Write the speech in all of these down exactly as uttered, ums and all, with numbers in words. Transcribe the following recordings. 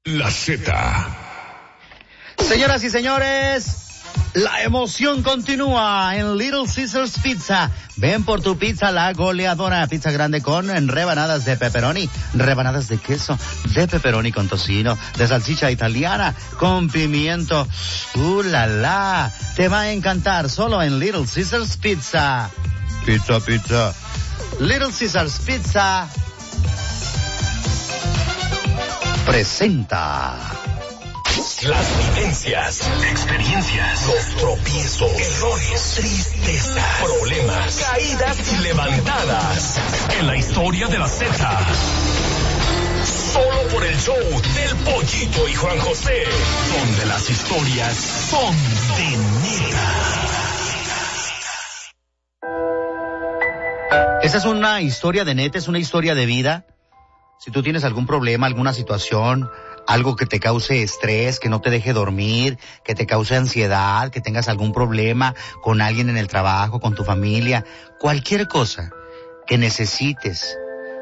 La Z. Señoras y señores, la emoción continúa en Little Caesars Pizza. Ven por tu pizza La Goleadora, pizza grande con rebanadas de pepperoni, rebanadas de queso, de pepperoni con tocino, de salchicha italiana, con pimiento. ¡Uh, la, la! Te va a encantar solo en Little Caesars Pizza. Pizza, pizza. Little Caesars Pizza presenta las vivencias, experiencias, los tropiezos, errores, tristeza, problemas, caídas y levantadas en la historia de la Z. Solo por el show del Pollito y Juan José, donde las historias son de neta. Esta es una historia de neta, es una historia de vida. Si tú tienes algún problema, alguna situación, algo que te cause estrés, que no te deje dormir, que te cause ansiedad, que tengas algún problema con alguien en el trabajo, con tu familia, cualquier cosa que necesites,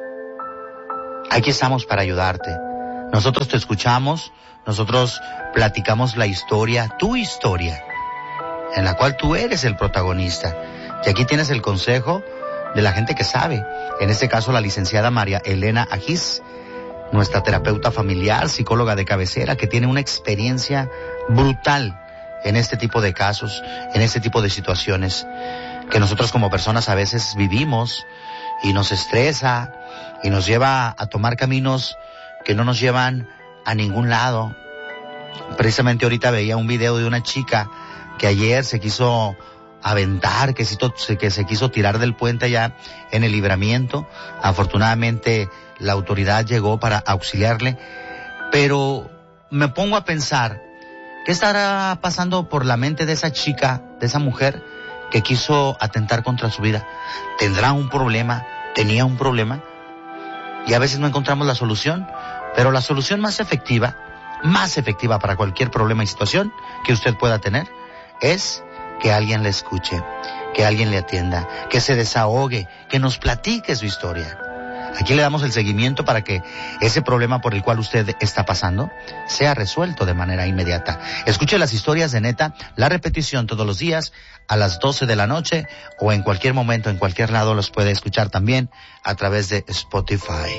aquí estamos para ayudarte. Nosotros te escuchamos, nosotros platicamos la historia, tu historia, en la cual tú eres el protagonista. Y aquí tienes el consejo de la gente que sabe, en este caso la licenciada María Elena Agis, nuestra terapeuta familiar, psicóloga de cabecera, que tiene una experiencia brutal en este tipo de casos, en este tipo de situaciones, que nosotros como personas a veces vivimos y nos estresa y nos lleva a tomar caminos que no nos llevan a ningún lado. Precisamente ahorita veía un video de una chica que ayer se quiso aventar, que se, que se quiso tirar del puente allá en el Libramiento. Afortunadamente la autoridad llegó para auxiliarle, pero me pongo a pensar, ¿qué estará pasando por la mente de esa chica, de esa mujer que quiso atentar contra su vida? ¿Tendrá un problema? ¿Tenía un problema? Y a veces no encontramos la solución, pero la solución más efectiva, más efectiva para cualquier problema y situación que usted pueda tener, es que alguien le escuche, que alguien le atienda, que se desahogue, que nos platique su historia. Aquí le damos el seguimiento para que ese problema por el cual usted está pasando sea resuelto de manera inmediata. Escuche las historias de neta, la repetición todos los días a las doce de la noche o en cualquier momento, en cualquier lado los puede escuchar también a través de Spotify.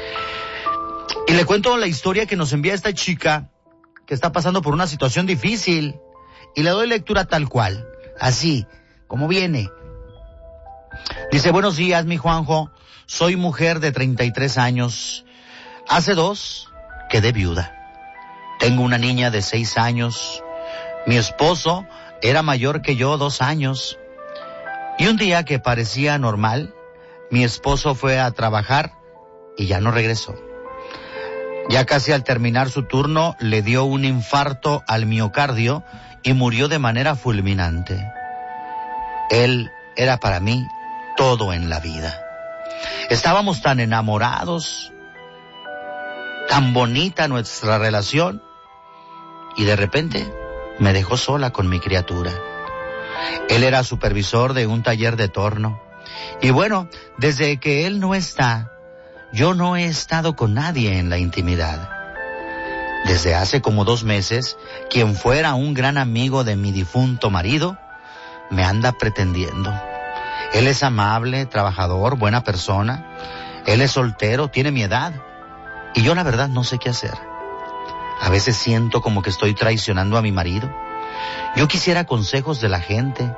Y le cuento la historia que nos envía esta chica que está pasando por una situación difícil. Y le doy lectura tal cual, así, como viene. Dice, buenos días, mi Juanjo. Soy mujer de treinta y tres años. Hace dos, quedé viuda. Tengo una niña de seis años. Mi esposo era mayor que yo dos años. Y un día que parecía normal, mi esposo fue a trabajar y ya no regresó. Ya casi al terminar su turno, le dio un infarto al miocardio y murió de manera fulminante. Él era para mí todo en la vida. Estábamos tan enamorados, tan bonita nuestra relación, y de repente me dejó sola con mi criatura. Él era supervisor de un taller de torno, y bueno, desde que él no está, yo no he estado con nadie en la intimidad. Desde hace como dos meses, quien fuera un gran amigo de mi difunto marido, me anda pretendiendo. Él es amable, trabajador, buena persona. Él es soltero, tiene mi edad. Y yo la verdad no sé qué hacer. A veces siento como que estoy traicionando a mi marido. Yo quisiera consejos de la gente.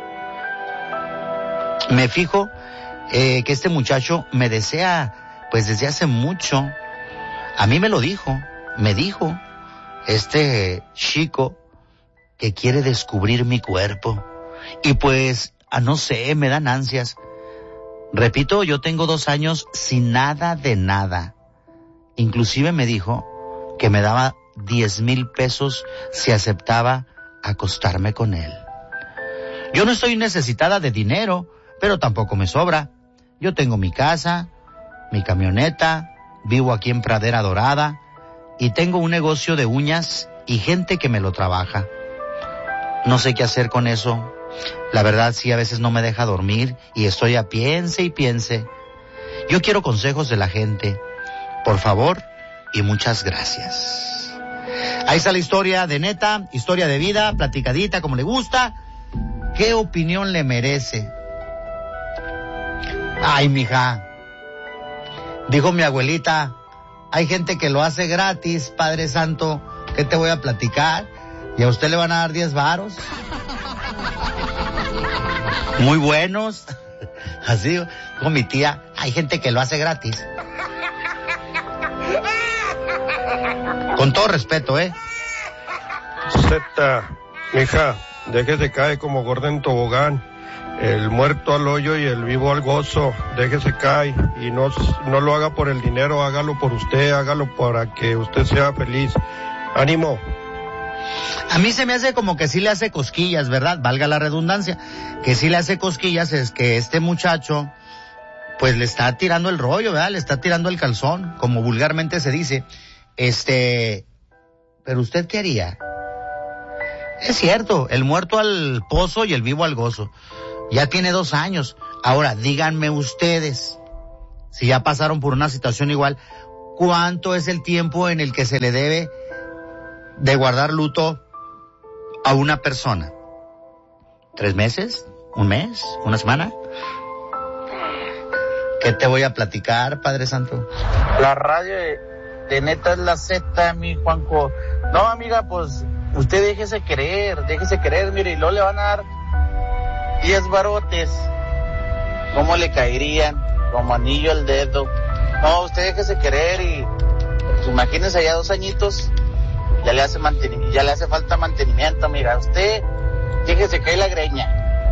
Me fijo eh, que este muchacho me desea pues desde hace mucho. A mí me lo dijo. Me dijo este chico que quiere descubrir mi cuerpo. Y pues, a no sé, me dan ansias. Repito, yo tengo dos años sin nada de nada. Inclusive me dijo que me daba diez mil pesos si aceptaba acostarme con él. Yo no estoy necesitada de dinero, pero tampoco me sobra. Yo tengo mi casa, mi camioneta, vivo aquí en Pradera Dorada y tengo un negocio de uñas y gente que me lo trabaja. No sé qué hacer con eso. La verdad sí, a veces no me deja dormir y estoy a piense y piense. Yo quiero consejos de la gente. Por favor, y muchas gracias. Ahí está la historia de Neta, historia de vida, platicadita como le gusta. ¿Qué opinión le merece? Ay, mija, dijo mi abuelita, hay gente que lo hace gratis, Padre Santo, ¿qué te voy a platicar? Y a usted le van a dar diez varos. Muy buenos. Así, con mi tía, hay gente que lo hace gratis. Con todo respeto, ¿eh? Zeta, mija, déjese caer como gorda en tobogán. El muerto al hoyo y el vivo al gozo. Déjese caer y no, no lo haga por el dinero, hágalo por usted, hágalo para que usted sea feliz. ¡Ánimo! A mí se me hace como que sí le hace cosquillas, ¿verdad? Valga la redundancia. Que sí le hace cosquillas es que este muchacho, pues le está tirando el rollo, ¿verdad? Le está tirando el calzón, como vulgarmente se dice. Este, pero ¿usted qué haría? Es cierto, el muerto al pozo y el vivo al gozo. Ya tiene dos años. Ahora, díganme ustedes, si ya pasaron por una situación igual, ¿cuánto es el tiempo en el que se le debe de guardar luto a una persona? ¿Tres meses? ¿Un mes? ¿Una semana? ¿Qué te voy a platicar, Padre Santo? La radio de, de Neta es la Z, mi Juanjo. No, amiga, pues usted déjese querer, déjese querer, mire, y luego le van a dar diez barotes. ¿Cómo le caerían? Como anillo al dedo. No, usted déjese querer y pues, imagínese ya dos añitos, ya le hace mantenimiento, ya le hace falta mantenimiento, mira, usted déjese caer la greña.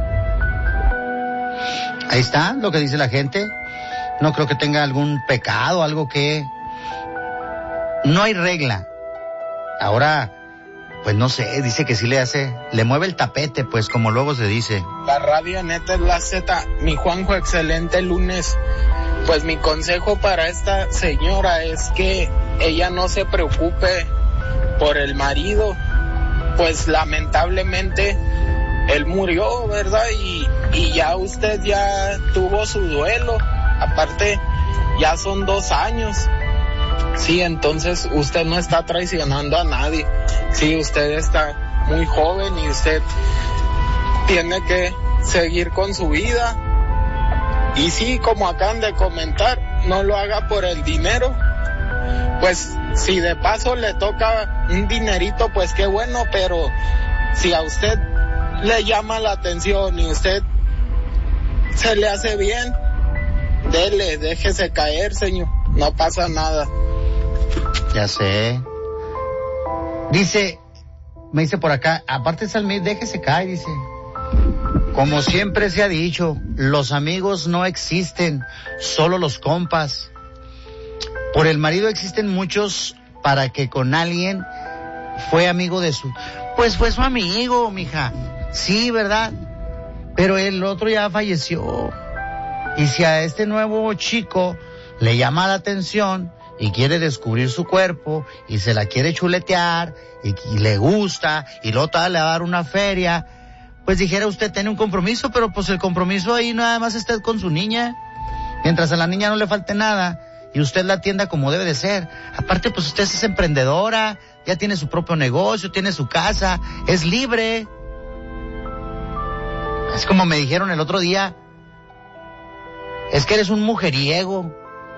Ahí está lo que dice la gente. No creo que tenga algún pecado, algo que... No hay regla. Ahora, pues no sé, dice que sí le hace, le mueve el tapete, pues como luego se dice. La radio Neta es la Z. Mi Juanjo, excelente lunes. Pues mi consejo para esta señora es que ella no se preocupe por el marido. Pues lamentablemente él murió, ¿verdad? Y, y ya usted ya tuvo su duelo. Aparte, ya son dos años. Sí, entonces usted no está traicionando a nadie. Sí, usted está muy joven y usted tiene que seguir con su vida. Y sí, como acaban de comentar, no lo haga por el dinero. Pues si de paso le toca un dinerito, pues qué bueno, pero si a usted le llama la atención y usted se le hace bien, dele, déjese caer, señor, no pasa nada. Ya sé. Dice, me dice por acá, aparte Salmid, déjese caer, dice. Como siempre se ha dicho, los amigos no existen, solo los compas. Por el marido existen muchos para que con alguien fue amigo de su... Pues fue su amigo, mija. Sí, ¿verdad? Pero el otro ya falleció. Y si a este nuevo chico le llama la atención y quiere descubrir su cuerpo y se la quiere chuletear y, y le gusta y luego tal le va a dar una feria, pues dijera usted tiene un compromiso, pero pues el compromiso ahí nada más está con su niña. Mientras a la niña no le falte nada y usted la atienda como debe de ser. Aparte, pues usted es emprendedora, ya tiene su propio negocio, tiene su casa, es libre. Es como me dijeron el otro día, es que eres un mujeriego.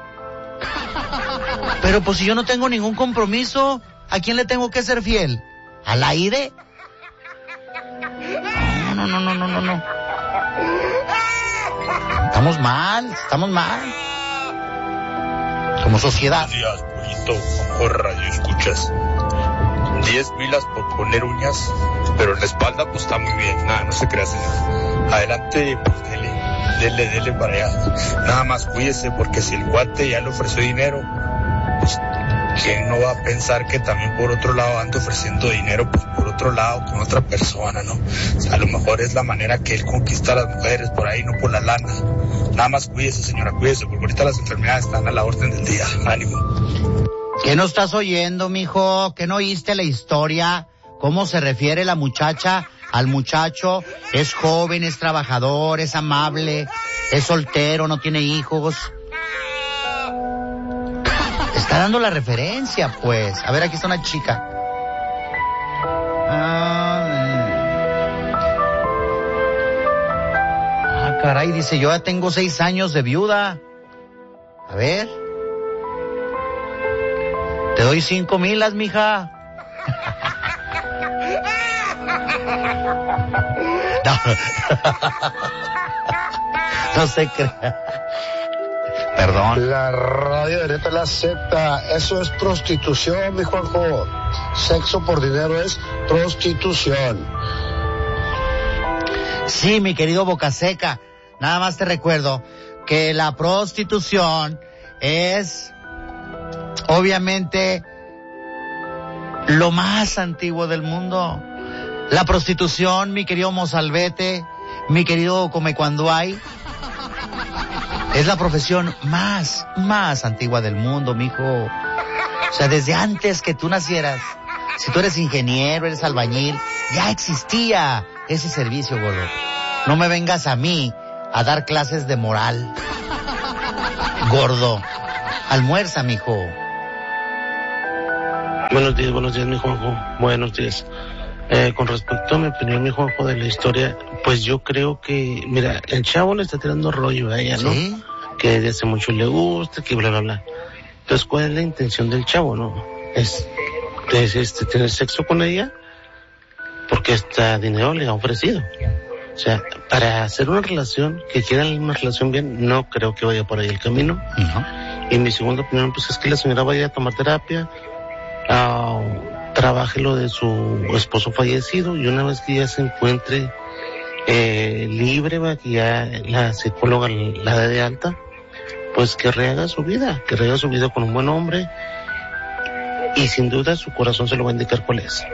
Pero pues si yo no tengo ningún compromiso, ¿a quién le tengo que ser fiel? ¿Al aire? No, no, no, no, no, no. Estamos mal, estamos mal. Como sociedad. Buenos días, pollito, por radio escuchas. Diez pilas por poner uñas, pero en la espalda pues está muy bien. Nada, no se crea, señor. Adelante, pues dele, dele, dele para allá. Nada más cuídese, porque si el cuate ya le ofreció dinero, pues ¿quién no va a pensar que también por otro lado anda ofreciendo dinero, pues por otro lado con otra persona, ¿no? O sea, a lo mejor es la manera que él conquista a las mujeres por ahí, no por la lana. Nada más cuídese, señora, cuídese, porque ahorita las enfermedades están a la orden del día. Ánimo. ¿Qué no estás oyendo, mijo? ¿Qué no oíste la historia? ¿Cómo se refiere la muchacha al muchacho? Es joven, es trabajador, es amable, es soltero, no tiene hijos. Está está dando la referencia, pues. A ver, aquí está una chica. Ah, ah caray, dice, yo ya tengo seis años de viuda. A ver. Te doy cinco milas, mija. No, no se crea. Perdón. La radio de Neta La Z, eso es prostitución, mi Juanjo. Sexo por dinero es prostitución. Sí, mi querido Boca Seca. Nada más te recuerdo que la prostitución es, obviamente, lo más antiguo del mundo. La prostitución, mi querido Mozalbete, mi querido Comecuanduay, es la profesión más, más antigua del mundo, mijo. O sea, desde antes que tú nacieras, si tú eres ingeniero, eres albañil, ya existía ese servicio, gordo. No me vengas a mí a dar clases de moral, gordo. Almuerza, mijo. Buenos días, buenos días, mi Juanjo. Buenos días. Eh, con respecto a mi opinión, mi Juanjo, de la historia, pues yo creo que, mira, el chavo le está tirando rollo a ella, ¿no? ¿Sí? Que desde hace mucho le gusta, que bla, bla, bla. Entonces, ¿cuál es la intención del chavo, no? Es, es este, tener sexo con ella porque este dinero le ha ofrecido. O sea, para hacer una relación, que quieran una relación bien, no creo que vaya por ahí el camino. Uh-huh. Y mi segunda opinión, pues es que la señora vaya a tomar terapia, uh, trabaje lo de su esposo fallecido, y una vez que ya se encuentre eh, libre, va, que ya la psicóloga la dé de alta, pues que rehaga su vida, que rehaga su vida con un buen hombre, y sin duda su corazón se lo va a indicar cuál es.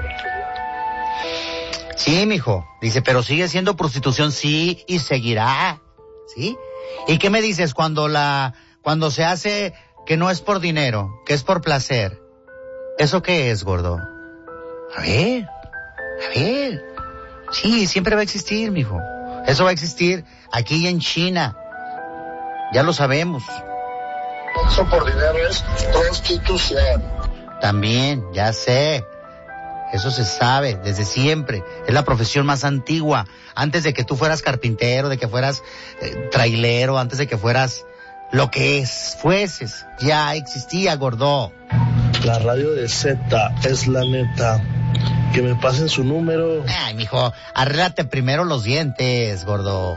Sí, mijo, dice, pero sigue siendo prostitución, sí, y seguirá, ¿sí? ¿Y qué me dices cuando la, cuando se hace que no es por dinero, que es por placer? ¿Eso qué es, gordo? A ver, a ver. Sí, siempre va a existir, mijo. Eso va a existir aquí en China. Ya lo sabemos. Eso por dinero es prostitución. También, ya sé. Eso se sabe desde siempre. Es la profesión más antigua. Antes de que tú fueras carpintero, de que fueras eh, trailero, antes de que fueras lo que es, fueses. Ya existía, gordo. La radio de Z es la neta. Que me pasen su número. Ay, mijo, arréglate primero los dientes, gordo.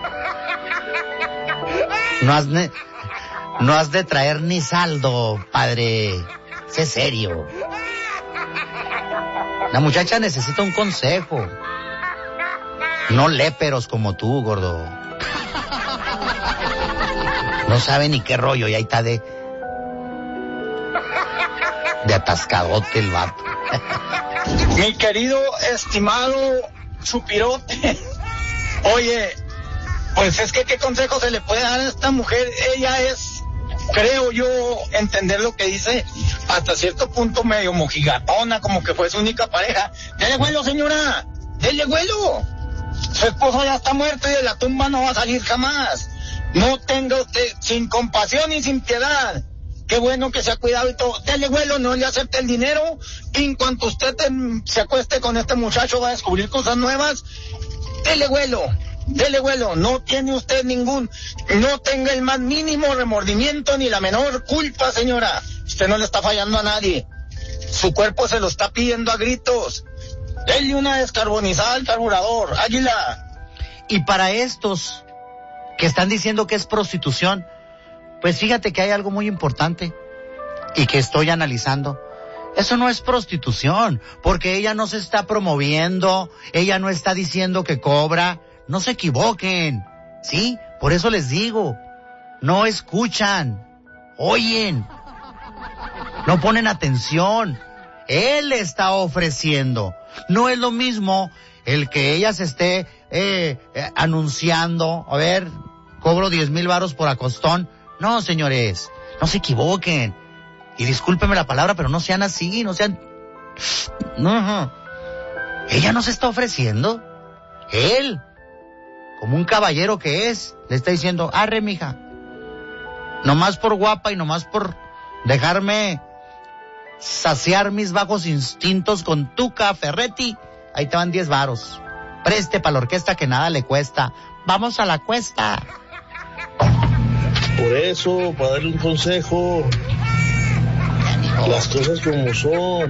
No has, ne- no has de traer ni saldo, padre. Sé serio. La muchacha necesita un consejo. No léperos como tú, gordo. No sabe ni qué rollo, y ahí está de... de atascadote el vato. Mi querido, estimado Chupirote, oye, pues es que qué consejo se le puede dar a esta mujer. Ella es, creo yo, entender lo que dice, hasta cierto punto medio mojigatona, como que fue su única pareja. Dele vuelo, señora, dele vuelo. Su esposo ya está muerto y de la tumba no va a salir jamás. No tenga usted, sin compasión y sin piedad. Qué bueno que se ha cuidado y todo. Dele vuelo, no le acepte el dinero. Y en cuanto usted te, se acueste con este muchacho, va a descubrir cosas nuevas. Dele vuelo, dele vuelo. No tiene usted ningún, no tenga el más mínimo remordimiento ni la menor culpa, señora. Usted no le está fallando a nadie. Su cuerpo se lo está pidiendo a gritos. Dele una descarbonizada al carburador, águila. Y para estos que están diciendo que es prostitución, pues fíjate que hay algo muy importante y que estoy analizando. Eso no es prostitución, porque ella no se está promoviendo, ella no está diciendo que cobra. No se equivoquen, ¿sí? Por eso les digo, no escuchan, oyen, no ponen atención. Él está ofreciendo. No es lo mismo el que ella se esté eh, eh, anunciando, a ver, cobro diez mil varos por acostón. No, señores, no se equivoquen. Y discúlpeme la palabra, pero no sean así, no sean... No, ella no se está ofreciendo. Él, como un caballero que es, le está diciendo, arre, mija. Nomás por guapa y nomás por dejarme saciar mis bajos instintos con Tuca Ferretti, ahí te van diez varos. Preste para la orquesta que nada le cuesta. Vamos a la cuesta. Por eso, para darle un consejo, las cosas como son.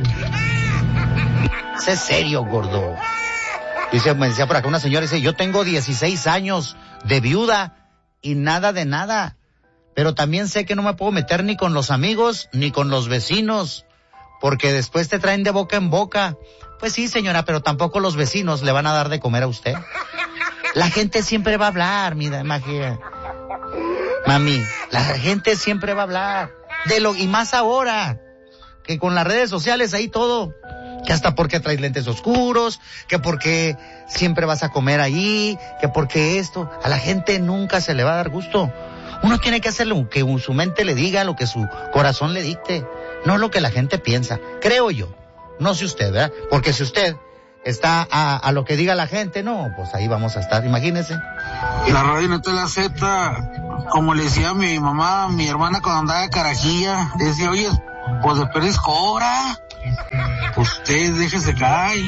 Sé serio, gordo. Dice, me decía por acá una señora, dice, yo tengo dieciséis años de viuda y nada de nada. Pero también sé que no me puedo meter ni con los amigos ni con los vecinos, porque después te traen de boca en boca. Pues sí, señora, pero tampoco los vecinos le van a dar de comer a usted. La gente siempre va a hablar, mira, imagina. Mami, la gente siempre va a hablar. De lo, y más ahora, que con las redes sociales ahí todo. Que hasta porque traes lentes oscuros, que porque siempre vas a comer ahí, que porque esto. A la gente nunca se le va a dar gusto. Uno tiene que hacer lo que su mente le diga, lo que su corazón le dicte, no lo que la gente piensa, creo yo. No sé usted, ¿verdad? Porque si usted está a, a lo que diga la gente, no, pues ahí vamos a estar, imagínese. La radio Neta de la Z, como le decía a mi mamá, mi hermana cuando andaba de carajilla, decía, oye, pues de Pérez cobra, usted déjese caer.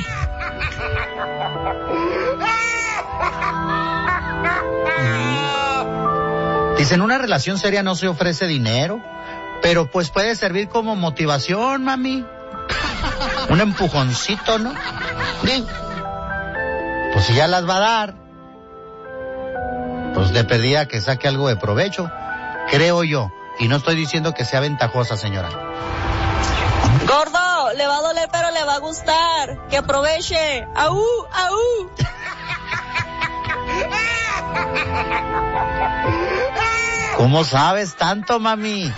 Dicen, una relación seria no se ofrece dinero, pero pues puede servir como motivación, mami. Un empujoncito, ¿no? Digo, pues si ya las va a dar, pues le pedía que saque algo de provecho, creo yo. Y no estoy diciendo que sea ventajosa, señora. Gordo, le va a doler, pero le va a gustar. Que aproveche. ¡Aú, aú! ¿Cómo sabes tanto, mami?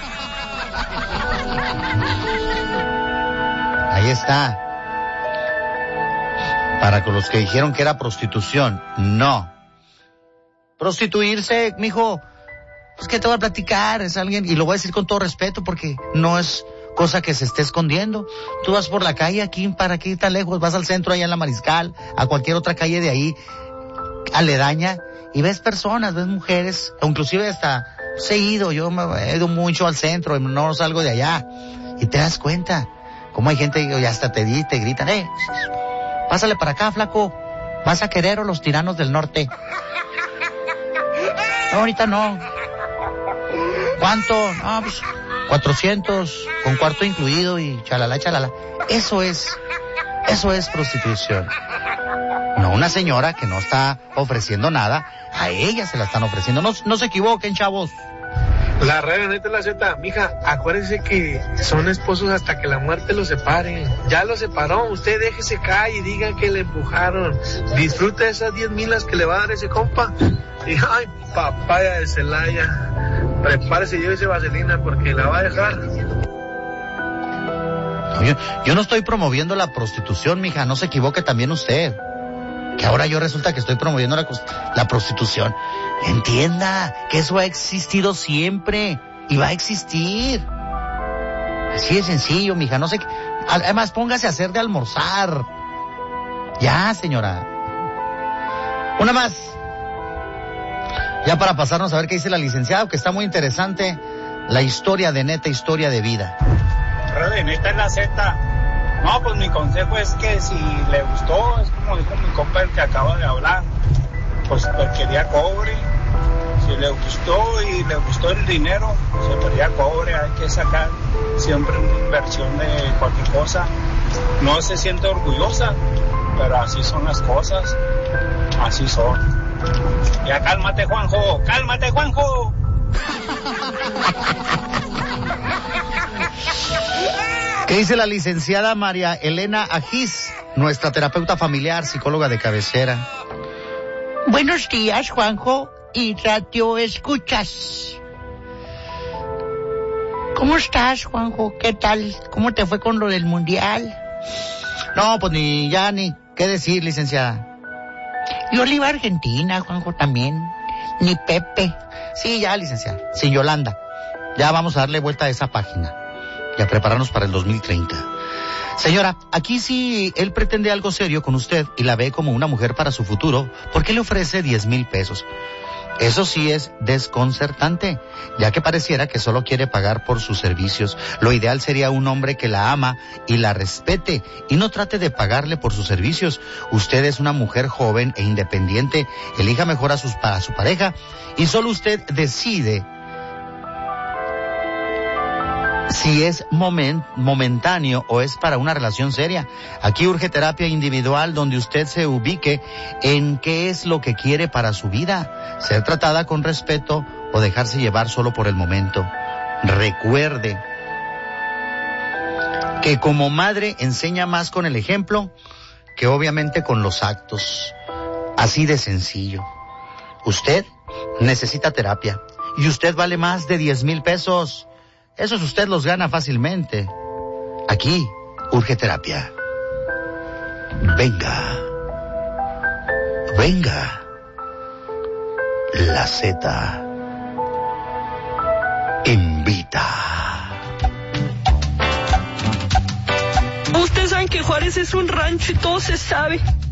Ahí está. Para con los que dijeron que era prostitución, no. Prostituirse, mijo, pues que te voy a platicar, es alguien, y lo voy a decir con todo respeto porque no es cosa que se esté escondiendo. Tú vas por la calle aquí, para aquí tan lejos, vas al centro allá en la Mariscal, a cualquier otra calle de ahí, aledaña, y ves personas, ves mujeres, o inclusive hasta se he ido, yo me he ido mucho al centro, no salgo de allá, y te das cuenta cómo hay gente que hasta te, te gritan, eh, pásale para acá, flaco, vas a querer o los tiranos del norte. No, ahorita no. ¿Cuánto? No, pues cuatrocientos, con cuarto incluido y chalala, chalala. Eso es, eso es prostitución. No una señora que no está ofreciendo nada, a ella se la están ofreciendo. No, no se equivoquen, chavos. La radio Neta de la Z, mija, acuérdese que son esposos hasta que la muerte los separe. Ya los separó, usted déjese caer y diga que le empujaron. Disfrute esas diez milas que le va a dar ese compa. Y ay, papaya de Celaya, prepárese y llévese vaselina porque la va a dejar. No, yo, yo no estoy promoviendo la prostitución, mija, no se equivoque también usted. Que ahora yo resulta que estoy promoviendo la, la prostitución. Entienda que eso ha existido siempre y va a existir. Así de sencillo, mija, no sé. Además, póngase a hacer de almorzar. Ya, señora. Una más. Ya para pasarnos a ver qué dice la licenciada, que está muy interesante la historia de Neta, historia de vida. Radio Neta en la Z. No, pues mi consejo es que si le gustó, es como dijo mi compa el que acaba de hablar, pues pues quería cobre. Si le gustó y le gustó el dinero, se quería cobre, hay que sacar siempre una inversión de cualquier cosa. No se siente orgullosa, pero así son las cosas, así son. Ya cálmate, Juanjo, cálmate, Juanjo. ¿Qué dice la licenciada María Elena Ajís, nuestra terapeuta familiar, psicóloga de cabecera? Buenos días, Juanjo y radio escuchas. ¿Cómo estás, Juanjo? ¿Qué tal? ¿Cómo te fue con lo del mundial? No, pues ni ya ni qué decir, licenciada. Yo le iba a Argentina, Juanjo, también. Ni Pepe. Sí, ya, licenciada. Sin Yolanda. Ya vamos a darle vuelta a esa página y a prepararnos para el dos mil treinta. Señora, aquí si él pretende algo serio con usted y la ve como una mujer para su futuro, ¿por qué le ofrece diez mil pesos? Eso sí es desconcertante, ya que pareciera que solo quiere pagar por sus servicios. Lo ideal sería un hombre que la ama y la respete y no trate de pagarle por sus servicios. Usted es una mujer joven e independiente, elija mejor a, sus, a su pareja y solo usted decide si es moment, momentáneo o es para una relación seria. Aquí urge terapia individual donde usted se ubique en qué es lo que quiere para su vida, ser tratada con respeto o dejarse llevar solo por el momento. Recuerde que como madre enseña más con el ejemplo que obviamente con los actos. Así de sencillo. Usted necesita terapia y usted vale más de diez mil pesos. Esos usted los gana fácilmente. Aquí urge terapia. Venga. Venga. La Z invita. Ustedes saben que Juárez es un rancho y todo se sabe.